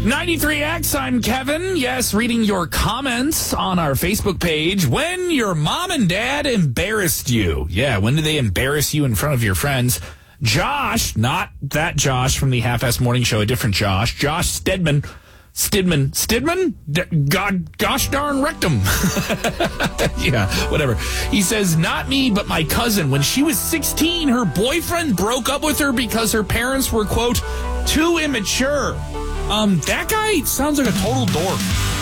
93X, I'm Kevin. Yes, reading your comments on our Facebook page. When your mom and dad embarrassed you. Yeah, when did they embarrass you in front of your friends? Josh, not that Josh from the Half-Ass Morning Show, a different Josh. Josh Stidman. Gosh darn rectum. Yeah, whatever. He says, not me, but my cousin. When she was 16, her boyfriend broke up with her because her parents were, quote, too immature. That guy sounds like a total dork.